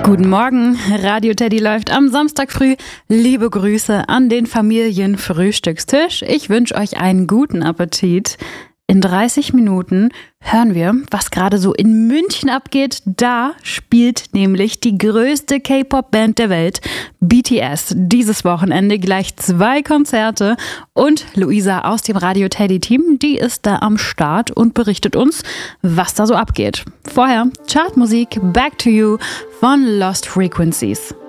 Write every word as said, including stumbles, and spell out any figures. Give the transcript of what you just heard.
Guten Morgen, Radio Teddy läuft am Samstag früh. Liebe Grüße an den Familienfrühstückstisch. Ich wünsche euch einen guten Appetit. In dreißig Minuten hören wir, was gerade so in München abgeht. Da spielt nämlich die größte K-Pop-Band der Welt, B T S. Dieses Wochenende gleich zwei Konzerte. Und Luisa aus dem Radio Teddy-Team, die ist da am Start und berichtet uns, was da so abgeht. Vorher Chartmusik Back to You von Lost Frequencies.